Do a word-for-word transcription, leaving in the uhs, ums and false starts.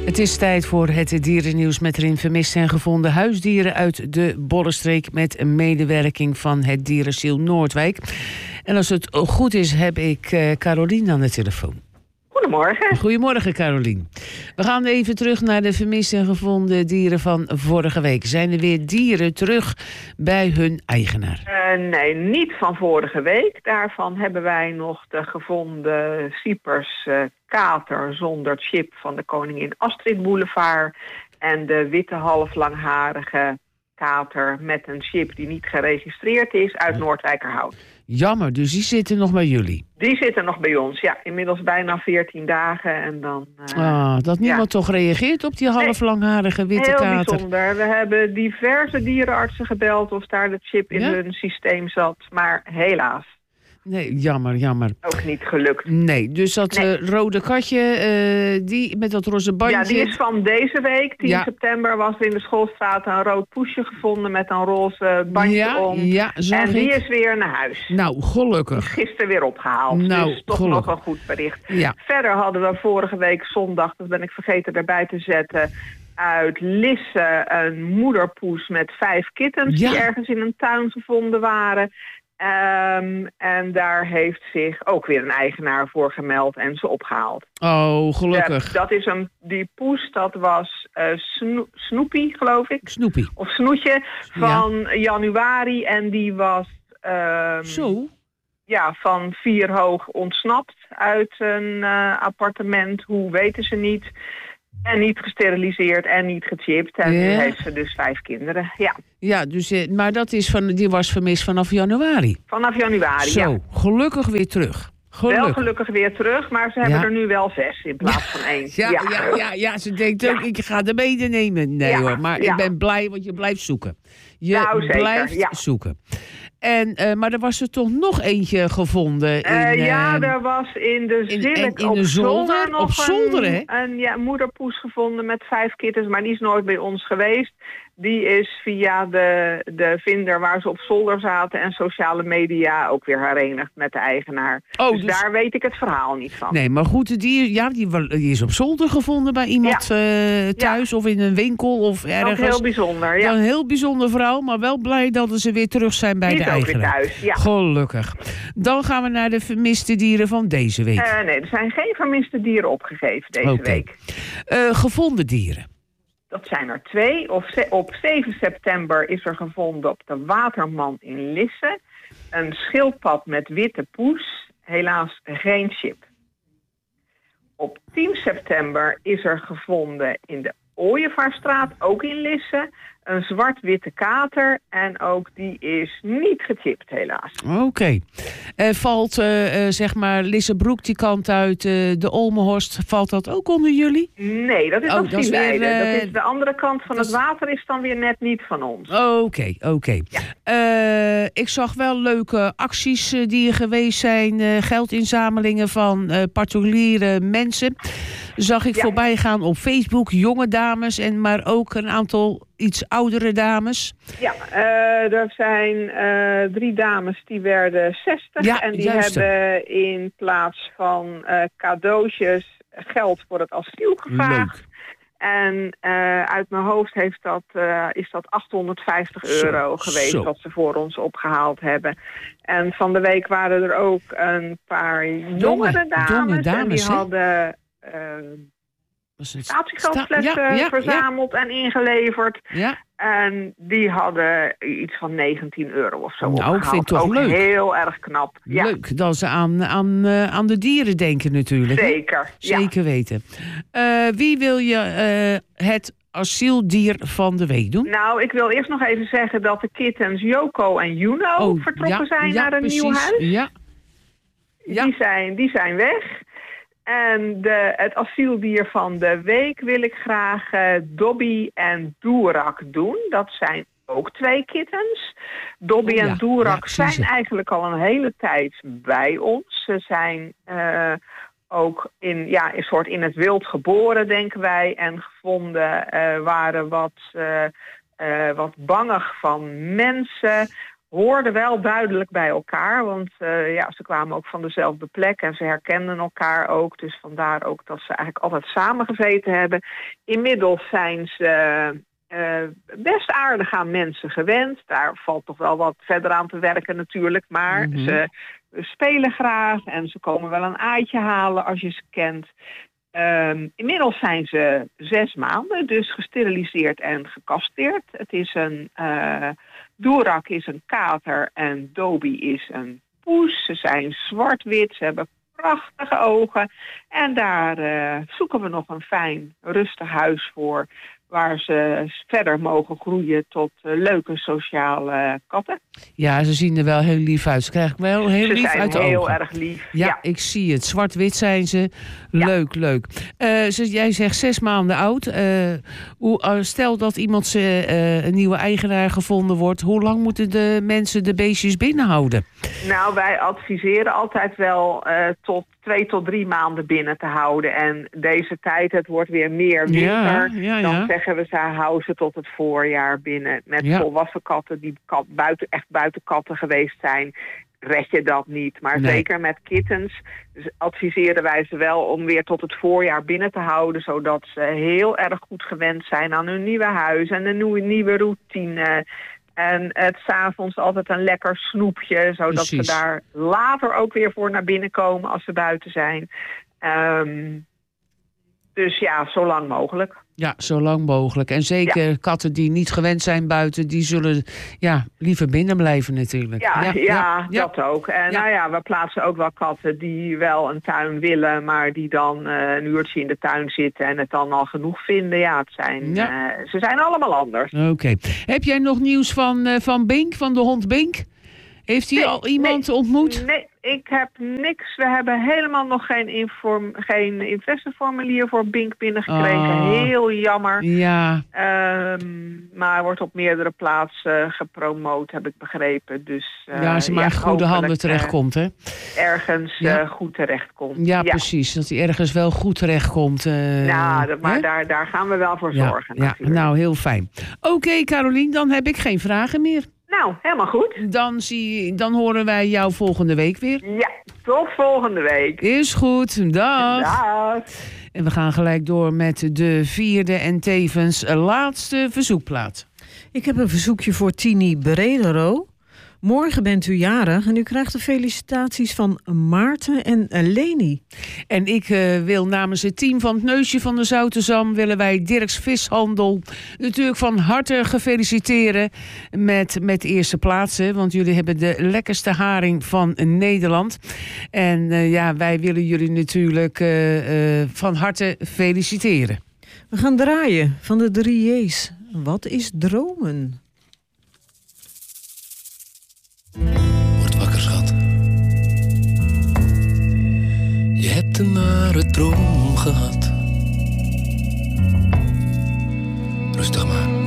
Het is tijd voor het dierennieuws met erin vermiste en gevonden huisdieren uit de Bollenstreek met een medewerking van het Dierenasiel Noordwijk. En als het goed is, heb ik uh, Carolien aan de telefoon. Goedemorgen. Goedemorgen, Carolien. We gaan even terug naar de vermiste en gevonden dieren van vorige week. Zijn er weer dieren terug bij hun eigenaar? Uh, nee, niet van vorige week. Daarvan hebben wij nog de gevonden Cypers uh, kater zonder chip van de Koningin Astrid Boulevard en de witte halflangharige kater met een chip die niet geregistreerd is uit Noordwijkerhout. Jammer, dus die zitten nog bij jullie? Die zitten nog bij ons, ja. Inmiddels bijna veertien dagen en dan... Uh, ah, dat niemand ja. toch reageert op die halflangharige witte Heel kater? Heel bijzonder. We hebben diverse dierenartsen gebeld of daar de chip in ja? hun systeem zat, maar helaas. Nee, jammer, jammer. Ook niet gelukt. Nee, dus dat nee. uh, rode katje, uh, die met dat roze bandje... Ja, die is van deze week. tien ja. september was er in de Schoolstraat een rood poesje gevonden met een roze bandje ja, om. Ja, en die ik. is weer naar huis. Nou, gelukkig. Gisteren weer opgehaald. Nou, dus toch gelukkig. nog een goed bericht. Ja. Verder hadden we vorige week zondag, dat ben ik vergeten erbij te zetten, uit Lisse een moederpoes met vijf kittens ja. die ergens in een tuin gevonden waren. Um, en daar heeft zich ook weer een eigenaar voor gemeld en ze opgehaald. Oh, gelukkig. Ja, dat is een, die poes, dat was uh, Sno- Snoepy, geloof ik. Snoepy. Of Snoetje, van ja. januari. En die was um, Zo? Ja, van vier hoog ontsnapt uit een uh, appartement. Hoe weten ze niet. En niet gesteriliseerd en niet gechipt. En ja. nu heeft ze dus vijf kinderen, ja. Ja, dus, maar dat is van, die was vermist vanaf januari? Vanaf januari, Zo, ja. gelukkig weer terug. Gelukkig. Wel gelukkig weer terug, maar ze hebben ja. er nu wel zes in plaats van één. Ja, ja. Ja, ja, ja, ze denkt ook, ja. ik ga er mede nemen. Nee ja. hoor, maar ja. ik ben blij, want je blijft zoeken. Je nou, zeker, blijft ja. zoeken. En, uh, maar er was er toch nog eentje gevonden? In, uh, ja, uh, er was in de Zillik in, in op de zolder, zolder nog op zolder, een, hè? een ja, moederpoes gevonden met vijf kittens, maar die is nooit bij ons geweest. Die is via de, de vinder waar ze op zolder zaten en sociale media ook weer herenigd met de eigenaar. Oh, dus, dus daar weet ik het verhaal niet van. Nee, maar goed, die, ja, die, die is op zolder gevonden bij iemand ja. uh, thuis ja. of in een winkel of ergens. Ook heel bijzonder, ja. Een heel bijzonder verhaal, maar wel blij dat ze weer terug zijn bij die de is ook eigenaar. Weer thuis, ja. Gelukkig. Dan gaan we naar de vermiste dieren van deze week. Uh, nee, er zijn geen vermiste dieren opgegeven deze okay. week. Uh, gevonden dieren. Dat zijn er twee. Op zeven september is er gevonden op de Waterman in Lisse een schildpad met witte poes, helaas geen chip. Op tien september is er gevonden in de Ooievaarstraat, ook in Lisse, een zwart-witte kater en ook die is niet gechipt helaas. Oké. Okay. Uh, valt uh, uh, zeg maar Lissebroek die kant uit, uh, de Olmenhorst, valt dat ook onder jullie? Nee, dat is oh, nog dat is weer, uh, dat is de andere kant van het is... water is dan weer net niet van ons. Oké, okay, oké. Okay. Ja. Uh, ik zag wel leuke acties uh, die er geweest zijn, uh, geldinzamelingen van uh, particuliere mensen. Zag ik ja. voorbij gaan op Facebook, jonge dames en maar ook een aantal iets oudere dames. Ja, uh, er zijn uh, drie dames die werden zestig ja, en die juist. hebben in plaats van uh, cadeautjes geld voor het asiel gevraagd. Leuk. En uh, uit mijn hoofd heeft dat, uh, is dat achthonderdvijftig euro zo, geweest zo. wat ze voor ons opgehaald hebben. En van de week waren er ook een paar jongere dames, jonge dames en die hè? hadden uh, statiegeldflessen sta- ja, ja, verzameld ja. en ingeleverd. Ja. En die hadden iets van negentien euro of zo nou, opgehaald. Ik vind het toch ook leuk. heel erg knap. Ja. Leuk dat ze aan, aan, uh, aan de dieren denken natuurlijk. Zeker. Hè? Zeker ja. weten. Uh, wie wil je uh, het asieldier van de week doen? Nou, ik wil eerst nog even zeggen dat de kittens Joko en Juno oh, vertrokken ja, zijn ja, naar een precies. nieuw huis. Ja. Ja. Die, zijn, die zijn weg. En de, het asieldier van de week wil ik graag uh, Dobby en Doerak doen. Dat zijn ook twee kittens. Dobby oh, ja. en Doerak ja, zijn eigenlijk al een hele tijd bij ons. Ze zijn uh, ook in, ja, een soort in het wild geboren, denken wij. En gevonden uh, waren wat, uh, uh, wat bangig van mensen. hoorden wel duidelijk bij elkaar. Want uh, ja, ze kwamen ook van dezelfde plek en ze herkenden elkaar ook. Dus vandaar ook dat ze eigenlijk altijd samengezeten hebben. Inmiddels zijn ze uh, best aardig aan mensen gewend. Daar valt toch wel wat verder aan te werken natuurlijk. Maar mm-hmm. ze spelen graag en ze komen wel een aaitje halen als je ze kent. Um, inmiddels zijn ze zes maanden, dus gesteriliseerd en gecastreerd. Het is een... Uh, Doerak is een kater en Dobby is een poes. Ze zijn zwart-wit, ze hebben prachtige ogen. En daar uh, zoeken we nog een fijn, rustig huis voor, waar ze verder mogen groeien tot uh, leuke sociale katten. Ja, ze zien er wel heel lief uit. Ze krijgen wel heel ze lief uit de ogen. Ze zijn heel ogen. erg lief. Ja, ja, ik zie het. Zwart-wit zijn ze. Leuk, ja. leuk. Uh, ze, jij zegt zes maanden oud. Uh, hoe, uh, stel dat iemand ze, uh, een nieuwe eigenaar gevonden wordt. Hoe lang moeten de mensen de beestjes binnenhouden? Nou, wij adviseren altijd wel uh, tot twee tot drie maanden binnen te houden. En deze tijd, het wordt weer meer winter. Ja, ja, ja. Dan zeggen we, ze hou ze tot het voorjaar binnen. Met ja. volwassen katten die kat, buiten, echt buiten katten geweest zijn, red je dat niet. Maar nee. zeker met kittens dus adviseren wij ze wel om weer tot het voorjaar binnen te houden, zodat ze heel erg goed gewend zijn aan hun nieuwe huis en een nieuwe, nieuwe routine. En het 's avonds altijd een lekker snoepje, zodat Precies. ze daar later ook weer voor naar binnen komen als ze buiten zijn. Um, dus ja, zo lang mogelijk. Ja, zo lang mogelijk. En zeker ja. katten die niet gewend zijn buiten, die zullen ja, liever binnen blijven natuurlijk. Ja, ja, ja, ja dat ja. ook. En ja. nou ja, we plaatsen ook wel katten die wel een tuin willen, maar die dan uh, een uurtje in de tuin zitten en het dan al genoeg vinden. Ja, het zijn, ja. Uh, ze zijn allemaal anders. Oké. Okay. Heb jij nog nieuws van, uh, van Bink, van de hond Bink? Heeft hij nee, al iemand nee, ontmoet? Nee, ik heb niks. We hebben helemaal nog geen, inform, geen interesseformulier voor Bink binnengekregen. Oh, heel jammer. Ja. Um, maar wordt op meerdere plaatsen gepromoot, heb ik begrepen. Dus, uh, ja, ze maar in ja, goede handen terechtkomt, hè? Ergens ja. uh, goed terechtkomt. Ja, ja, precies. Dat hij ergens wel goed terechtkomt. Uh, ja, dat, maar daar, daar gaan we wel voor ja, zorgen. Ja, nou, heel fijn. Oké, okay, Carolien, dan heb ik geen vragen meer. Nou, helemaal goed. Dan, zie, dan horen wij jou volgende week weer. Ja, tot volgende week. Is goed. Dag. Dag. En we gaan gelijk door met de vierde en tevens laatste verzoekplaat. Ik heb een verzoekje voor Tini Bredero. Morgen bent u jarig en u krijgt de felicitaties van Maarten en Leni. En ik uh, wil namens het team van het Neusje van de Zoute Zalm willen wij Dirks Vishandel natuurlijk van harte feliciteren met, met eerste plaatsen. Want jullie hebben de lekkerste haring van Nederland. En uh, ja, wij willen jullie natuurlijk uh, uh, van harte feliciteren. We gaan draaien van de drie J's. Wat is dromen? Word wakker, schat. Je hebt een nare droom gehad. Rustig maar.